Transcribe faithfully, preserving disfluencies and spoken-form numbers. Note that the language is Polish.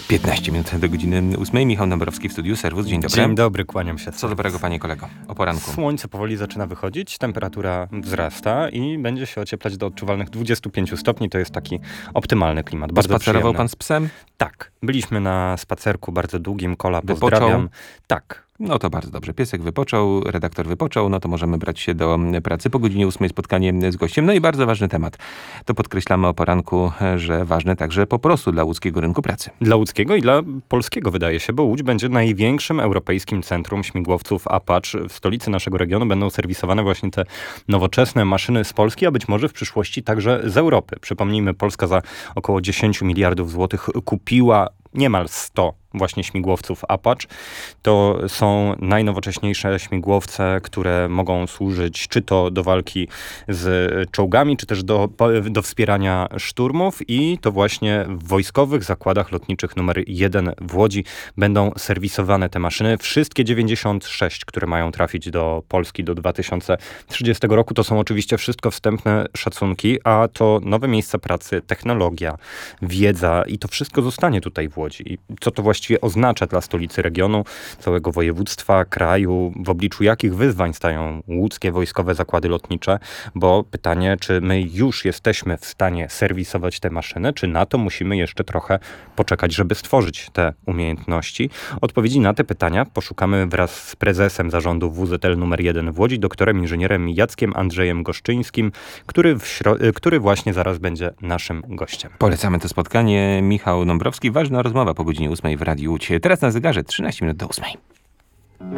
piętnaście minut do godziny ósmej. Michał Dąbrowski w studiu Serwus. Dzień dobry. Dzień dobry, kłaniam się. Co dobrego, panie kolego, o poranku? Słońce powoli zaczyna wychodzić, temperatura wzrasta i będzie się ocieplać do odczuwalnych dwudziestu pięciu stopni. To jest taki optymalny klimat. Bardzo Spacerował przyjemny. pan z psem? Tak. Byliśmy na spacerku bardzo długim. Kola, Wypoczął? pozdrawiam. Tak. No to bardzo dobrze. Piesek wypoczął, redaktor wypoczął, no to możemy brać się do pracy. Po godzinie ósmej spotkanie z gościem. No i bardzo ważny temat. To podkreślamy o poranku, że ważne także po prostu dla łódzkiego rynku pracy. Dla łódzkiego i dla polskiego wydaje się, bo Łódź będzie największym europejskim centrum śmigłowców Apache. W stolicy naszego regionu będą serwisowane właśnie te nowoczesne maszyny z Polski, a być może w przyszłości także z Europy. Przypomnijmy, Polska za około dziesięć miliardów złotych kupiła niemal sto właśnie śmigłowców Apache. To są najnowocześniejsze śmigłowce, które mogą służyć czy to do walki z czołgami, czy też do, do wspierania szturmów i to właśnie w wojskowych zakładach lotniczych numer jeden w Łodzi będą serwisowane te maszyny. Wszystkie dziewięćdziesiąt sześć, które mają trafić do Polski do dwa tysiące trzydziestego roku, to są oczywiście wszystko wstępne szacunki, a to nowe miejsca pracy, technologia, wiedza i to wszystko zostanie tutaj w Łodzi. I co to właściwie oznacza dla stolicy regionu, całego województwa, kraju, w obliczu jakich wyzwań stają łódzkie wojskowe zakłady lotnicze, bo pytanie, czy my już jesteśmy w stanie serwisować te maszyny, czy na to musimy jeszcze trochę poczekać, żeby stworzyć te umiejętności. Odpowiedzi na te pytania poszukamy wraz z prezesem zarządu W Z L numer jeden w Łodzi, doktorem inżynierem Jackiem Andrzejem Goszczyńskim, który, w śro- który właśnie zaraz będzie naszym gościem. Polecamy to spotkanie. Michał Dąbrowski. Ważna rozmowa po godzinie ósmej w Radiu Łódź. Teraz na zegarze trzynaście minut do ósmej.